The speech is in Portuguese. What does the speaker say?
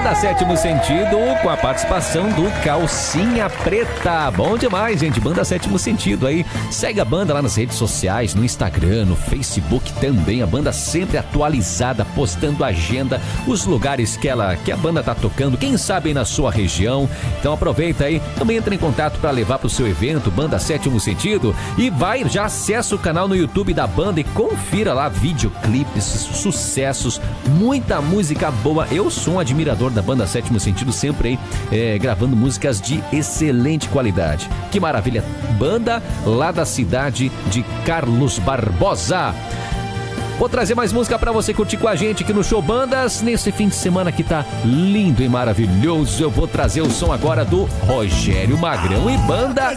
Banda Sétimo Sentido com a participação do Calcinha Preta. Bom demais, gente. Banda Sétimo Sentido aí. Segue a banda lá nas redes sociais, no Instagram, no Facebook também. A banda sempre atualizada, postando agenda, os lugares que a banda tá tocando, quem sabe aí na sua região. Então aproveita aí, também entra em contato para levar pro seu evento, Banda Sétimo Sentido, e já acessa o canal no YouTube da banda e confira lá videoclipes, sucessos, muita música boa. Eu sou um admirador da Banda Sétimo Sentido, sempre aí gravando músicas de excelente qualidade. Que maravilha, banda lá da cidade de Carlos Barbosa. Vou trazer mais música pra você curtir com a gente aqui no Show Bandas, nesse fim de semana que tá lindo e maravilhoso. Eu vou trazer o som agora do Rogério Magrão e Banda